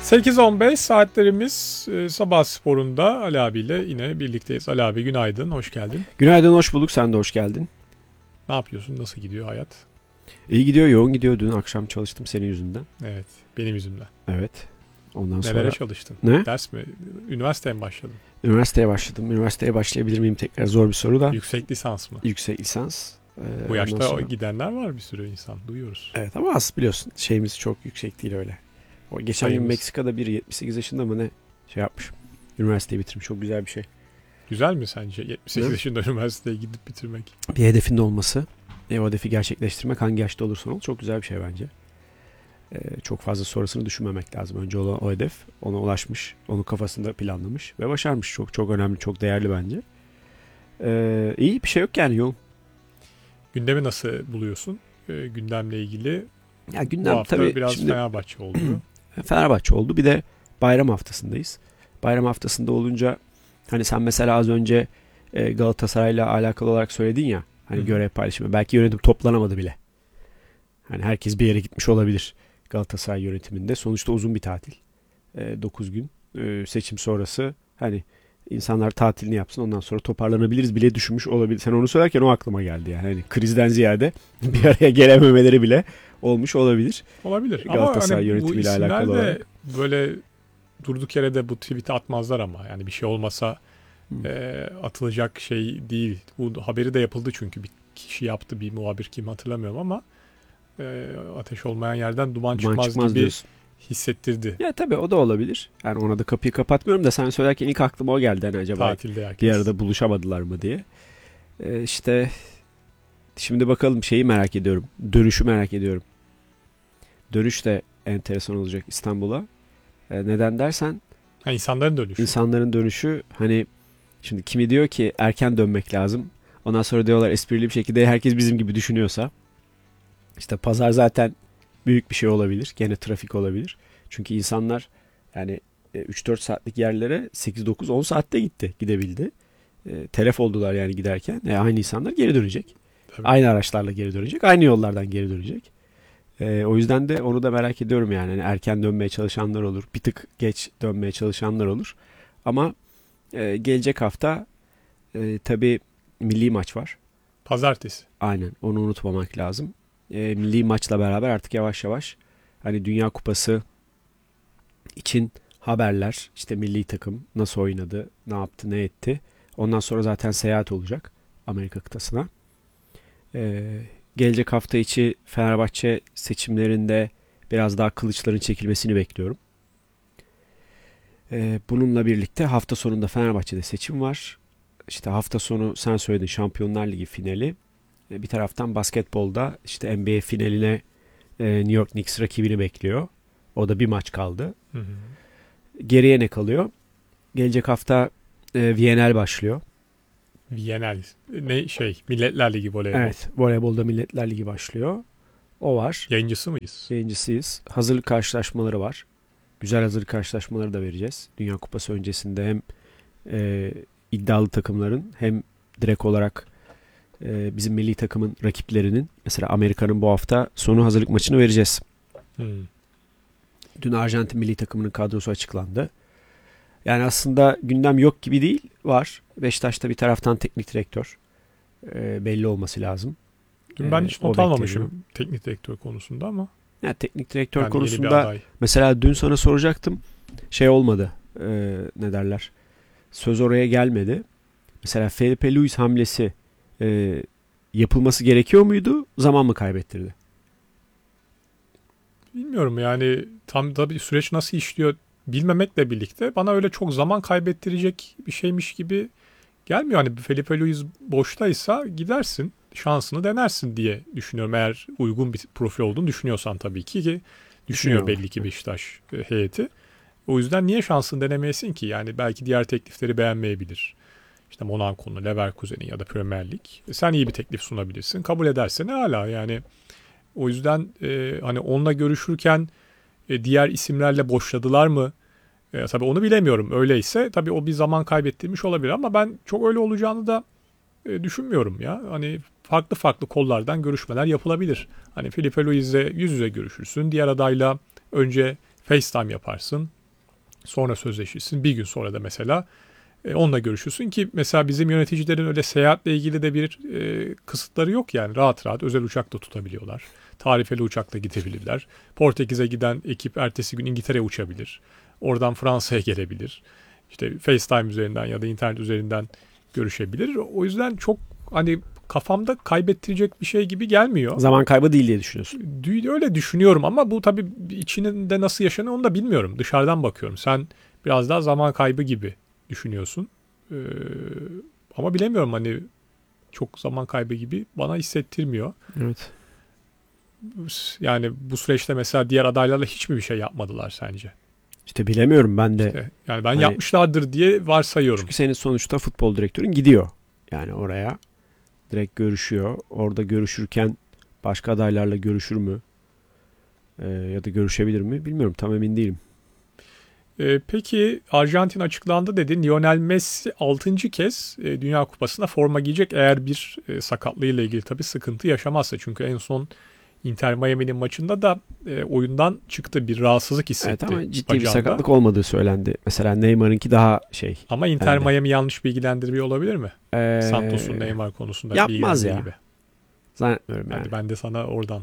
8.15 saatlerimiz sabah sporunda Ali abiyle yine birlikteyiz. Ali abi günaydın, hoş geldin. Günaydın, hoş bulduk. Sen de hoş geldin. Ne yapıyorsun, nasıl gidiyor hayat? İyi gidiyor, yoğun gidiyor. Dün akşam çalıştım senin yüzünden. Evet, benim yüzümden. Evet. Ondan sonra... Nelere çalıştın? Ne? Ders mi? Üniversiteye mi başladın? Üniversiteye başladım. Üniversiteye başlayabilir miyim tekrar? Zor bir soru da. Yüksek lisans mı? Yüksek lisans. Bu yaşta sonra... gidenler var, bir sürü insan. Duyuyoruz. Evet ama az biliyorsun. Şeyimiz çok yüksek değil öyle. O geçen gün Meksika'da biri 78 yaşında mı ne şey yapmış. Üniversiteyi bitirmiş. Çok güzel bir şey. Güzel mi sence 78 yaşında üniversiteye gidip bitirmek? Bir hedefin de olması. O hedefi gerçekleştirmek hangi yaşta olursa ol çok güzel bir şey bence. Çok fazla sonrasını düşünmemek lazım. Önce olan o hedef ona ulaşmış. Onu kafasında planlamış ve başarmış. Çok çok önemli, çok değerli bence. İyi bir şey yok yani, yoğun. Gündemi nasıl buluyorsun? Gündemle ilgili Ya gündem bu hafta tabii biraz şimdi, Fenerbahçe oldu. Fenerbahçe oldu. Bir de bayram haftasındayız. Bayram haftasında olunca hani sen mesela az önce Galatasaray'la alakalı olarak söyledin ya. Hani görev paylaşımı. Belki yönetim toplanamadı bile. Hani herkes bir yere gitmiş olabilir Galatasaray yönetiminde. Sonuçta uzun bir tatil. 9 gün. Seçim sonrası hani insanlar tatilini yapsın, ondan sonra toparlanabiliriz bile düşünmüş olabilir. Sen onu söylerken o aklıma geldi yani. Hani krizden ziyade bir araya gelememeleri bile olmuş olabilir. Olabilir. Galatasaray ama hani yönetimiyle alakalı de olarak. böyle durduk yere de bu tweet'i atmazlar ama. Yani bir şey olmasa atılacak şey değil. Bu haberi de yapıldı çünkü bir kişi yaptı, bir muhabir, kim hatırlamıyorum ama ateş olmayan yerden duman çıkmaz gibi diyorsun. Hissettirdi. Ya tabii o da olabilir. Yani ona da kapıyı kapatmıyorum da sen söylerken ilk aklıma o geldi. Hani acaba Tatilde herkes. Bir arada buluşamadılar mı diye. İşte şimdi bakalım, şeyi merak ediyorum. Dönüşü merak ediyorum. Dönüş de enteresan olacak İstanbul'a. Neden dersen insanların dönüşü. İnsanların dönüşü, hani şimdi kimi diyor ki erken dönmek lazım. Ondan sonra diyorlar esprili bir şekilde herkes bizim gibi düşünüyorsa. İşte pazar zaten büyük bir şey olabilir. Gene trafik olabilir. Çünkü insanlar yani 3-4 saatlik yerlere 8-9-10 saatte gidebildi. Telef oldular yani giderken. Aynı insanlar geri dönecek. Tabii. Aynı araçlarla geri dönecek. Aynı yollardan geri dönecek. O yüzden de onu da merak ediyorum yani. Yani erken dönmeye çalışanlar olur. Bir tık geç dönmeye çalışanlar olur. Ama gelecek hafta tabii milli maç var. Pazartesi. Aynen, onu unutmamak lazım. Milli maçla beraber artık yavaş yavaş hani Dünya Kupası için haberler, işte milli takım nasıl oynadı, ne yaptı, ne etti. Ondan sonra zaten seyahat olacak Amerika kıtasına. Gelecek hafta içi Fenerbahçe seçimlerinde biraz daha kılıçların çekilmesini bekliyorum. Bununla birlikte hafta sonunda Fenerbahçe'de seçim var. İşte hafta sonu sen söyledin, Şampiyonlar Ligi finali. Bir taraftan basketbolda işte NBA finaline New York Knicks rakibini bekliyor. O da bir maç kaldı. Hı hı. Geriye ne kalıyor? Gelecek hafta VNL başlıyor. VNL. Milletler Ligi voleybol. Evet, voleybolda Milletler Ligi başlıyor. O var. Yayıncısı mıyız? Yayıncısıyız. Hazırlık karşılaşmaları var. Güzel hazırlık karşılaşmaları da vereceğiz. Dünya Kupası öncesinde hem iddialı takımların hem direkt olarak bizim milli takımın rakiplerinin, mesela Amerika'nın bu hafta sonu hazırlık maçını vereceğiz. Dün Arjantin milli takımının kadrosu açıklandı. Yani aslında gündem yok gibi değil, var. Beşiktaş'ta bir taraftan teknik direktör belli olması lazım. Dün ben hiç not almamışım teknik direktör konusunda ama. Yani teknik direktör yani konusunda mesela dün sana soracaktım. Şey olmadı. Ne derler? Söz oraya gelmedi. Mesela Felipe Luis hamlesi yapılması gerekiyor muydu? Zaman mı kaybettirdi? Bilmiyorum yani, tam da bir süreç nasıl işliyor bilmemekle birlikte bana öyle çok zaman kaybettirecek bir şeymiş gibi gelmiyor. Hani Felipe Luis boştaysa gidersin, şansını denersin diye düşünüyorum. Eğer uygun bir profil olduğunu düşünüyorsan tabii ki düşünüyor belli ki Beşiktaş heyeti. O yüzden niye şansını denemeyesin ki? Yani belki diğer teklifleri beğenmeyebilir. İşte Monaco'nun, Leverkusen'in ya da Premier Lig. Sen iyi bir teklif sunabilirsin. Kabul ederse ne hala yani. O yüzden hani onunla görüşürken diğer isimlerle boşladılar mı? Tabii onu bilemiyorum. Öyleyse tabii o bir zaman kaybettirmiş olabilir ama ben çok öyle olacağını da düşünmüyorum ya. Hani farklı farklı kollardan görüşmeler yapılabilir. Hani Felipe Luis'le yüz yüze görüşürsün. Diğer adayla önce FaceTime yaparsın. Sonra sözleşirsin. Bir gün sonra da mesela onunla görüşürsün ki mesela bizim yöneticilerin öyle seyahatle ilgili de bir kısıtları yok yani. Rahat rahat özel uçakla tutabiliyorlar. Tarifeli uçakla gidebilirler. Portekiz'e giden ekip ertesi gün İngiltere'ye uçabilir. Oradan Fransa'ya gelebilir. İşte FaceTime üzerinden ya da internet üzerinden görüşebilir. O yüzden çok hani kafamda kaybettirecek bir şey gibi gelmiyor. Zaman kaybı değil diye düşünüyorsun. Öyle düşünüyorum ama bu tabii içinde nasıl yaşanıyor onu da bilmiyorum. Dışarıdan bakıyorum. Sen biraz daha zaman kaybı gibi düşünüyorsun. Ama bilemiyorum hani çok zaman kaybı gibi bana hissettirmiyor. Evet. Yani bu süreçte mesela diğer adaylarla hiç mi bir şey yapmadılar sence? İşte bilemiyorum ben de. İşte, yani ben Hani- yapmışlardır diye varsayıyorum. Çünkü senin sonuçta futbol direktörün gidiyor. Yani oraya direkt görüşüyor. Orada görüşürken başka adaylarla görüşür mü? Ya da görüşebilir mi? Bilmiyorum. Tam emin değilim. Peki Arjantin açıklandı dedin. Lionel Messi 6. kez Dünya Kupası'nda forma giyecek eğer bir sakatlığıyla ilgili tabii sıkıntı yaşamazsa. Çünkü en son Inter Miami'nin maçında da oyundan çıktı, bir rahatsızlık hissetti. Evet ama ciddi bir bacağında. sakatlık olmadığı söylendi. Mesela Neymar'ınki daha şey. Ama Inter Yani- Miami yanlış bilgilendiriyor olabilir mi? Santos'un Neymar konusunda yapmaz bilgilendiği ya. gibi. Zannetmiyorum yani. Yani ben de sana oradan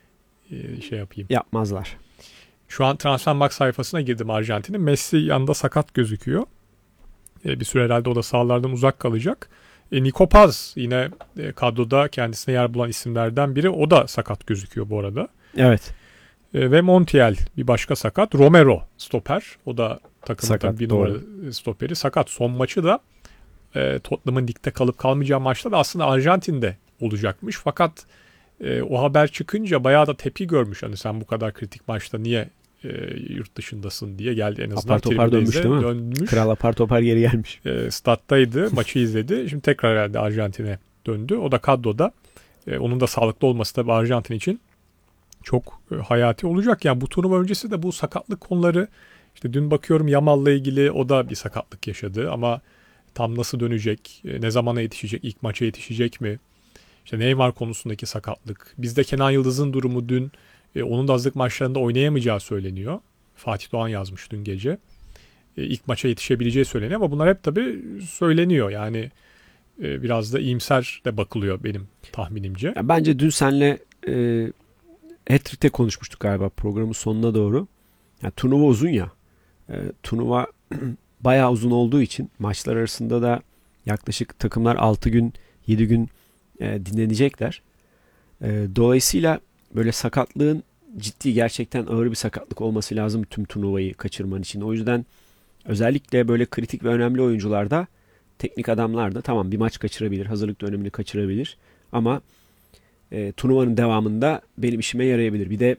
şey yapayım. Yapmazlar. Şu an Transfermarkt sayfasına girdim Arjantin'in. Messi yanında sakat gözüküyor. Bir süre herhalde o da sahalardan uzak kalacak. Nico Paz yine kadroda kendisine yer bulan isimlerden biri. O da sakat gözüküyor bu arada. Evet. Ve Montiel bir başka sakat. Romero stoper. O da takımın Sakat, tabii bir doğru. numara stoperi. Sakat. Son maçı da Tottenham'ın ligde kalıp kalmayacağı maçta da aslında Arjantin'de olacakmış. Fakat o haber çıkınca bayağı da tepki görmüş. Hani sen bu kadar kritik maçta niye yurt dışındasın diye geldi en azından. Apar topar dönmüş tribüne değil mi? Dönmüş. Kral apar topar geri gelmiş. Stat'taydı. Maçı izledi. Şimdi tekrar herhalde Arjantin'e döndü. O da kadroda. Onun da sağlıklı olması tabii Arjantin için çok hayati olacak. Yani bu turnuva öncesi de bu sakatlık konuları, işte dün bakıyorum Yamal'la ilgili o da bir sakatlık yaşadı ama tam nasıl dönecek, ne zamana yetişecek, ilk maça yetişecek mi? İşte Neymar konusundaki sakatlık. Bizde Kenan Yıldız'ın durumu dün onun da hazırlık maçlarında oynayamayacağı söyleniyor. Fatih Doğan yazmış dün gece. İlk maça yetişebileceği söyleniyor ama bunlar hep tabii söyleniyor. Yani biraz da iyimser de bakılıyor benim tahminimce. Ya bence dün senle Hat-Trick'te konuşmuştuk galiba programın sonuna doğru. Ya, turnuva uzun ya. Turnuva bayağı uzun olduğu için maçlar arasında da yaklaşık takımlar 6 gün 7 gün dinlenecekler. Dolayısıyla böyle sakatlığın ciddi, gerçekten ağır bir sakatlık olması lazım tüm turnuvayı kaçırman için. O yüzden özellikle böyle kritik ve önemli oyuncularda, teknik adamlar da tamam bir maç kaçırabilir, hazırlık dönemini kaçırabilir ama turnuvanın devamında benim işime yarayabilir. Bir de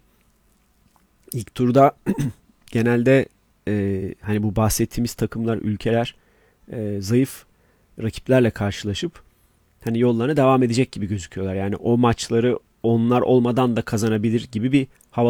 ilk turda genelde hani bu bahsettiğimiz takımlar, ülkeler zayıf rakiplerle karşılaşıp hani yollarına devam edecek gibi gözüküyorlar. Yani o maçları onlar olmadan da kazanabilir gibi bir hava